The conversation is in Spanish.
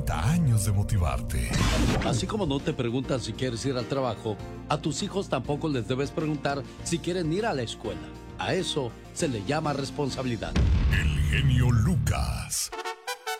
30 años de motivarte. Así como no te preguntan si quieres ir al trabajo, a tus hijos tampoco les debes preguntar si quieren ir a la escuela. A eso se le llama responsabilidad. El genio Lucas.